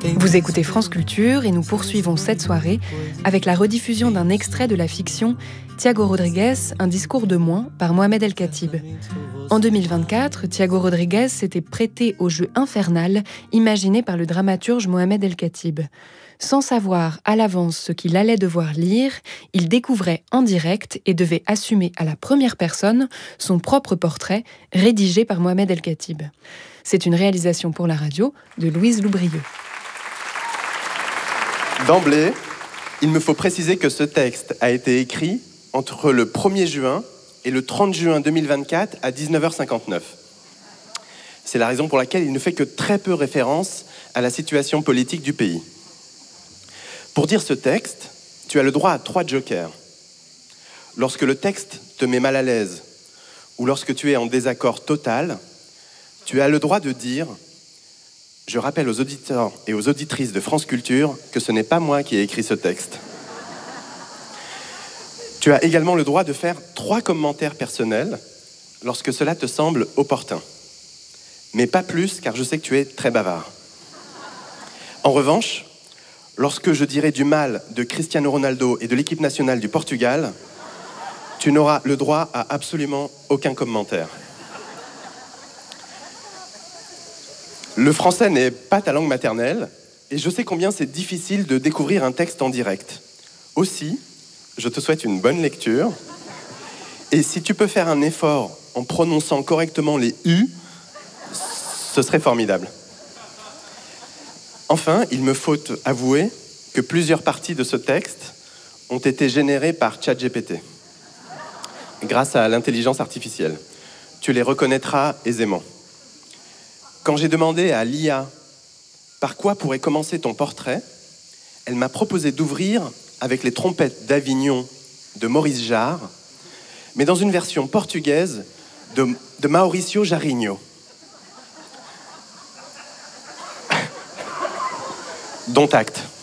Vous écoutez France Culture et nous poursuivons cette soirée avec la rediffusion d'un extrait de la fiction Thiago Rodrigues, un discours de moins par Mohamed El Khatib. En 2024, Thiago Rodrigues s'était prêté au jeu infernal imaginé par le dramaturge Mohamed El Khatib. Sans savoir à l'avance ce qu'il allait devoir lire, il découvrait en direct et devait assumer à la première personne son propre portrait rédigé par Mohamed El Khatib. C'est une réalisation pour la radio de Louise Loubrieux. D'emblée, il me faut préciser que ce texte a été écrit entre le 1er juin et le 30 juin 2024 à 19h59. C'est la raison pour laquelle il ne fait que très peu référence à la situation politique du pays. Pour dire ce texte, tu as le droit à 3 jokers. Lorsque le texte te met mal à l'aise ou lorsque tu es en désaccord total, tu as le droit de dire « Je rappelle aux auditeurs et aux auditrices de France Culture que ce n'est pas moi qui ai écrit ce texte ». Tu as également le droit de faire 3 commentaires personnels lorsque cela te semble opportun. Mais pas plus, car je sais que tu es très bavard. En revanche, lorsque je dirai du mal de Cristiano Ronaldo et de l'équipe nationale du Portugal, tu n'auras le droit à absolument aucun commentaire. Le français n'est pas ta langue maternelle, et je sais combien c'est difficile de découvrir un texte en direct. Aussi, je te souhaite une bonne lecture, et si tu peux faire un effort en prononçant correctement les « U », ce serait formidable. Enfin, il me faut avouer que plusieurs parties de ce texte ont été générées par ChatGPT, grâce à l'intelligence artificielle. Tu les reconnaîtras aisément. Quand j'ai demandé à l'IA par quoi pourrait commencer ton portrait, elle m'a proposé d'ouvrir avec les trompettes d'Avignon de Maurice Jarre, mais dans une version portugaise de Mauricio Jarrinho. Dont acte.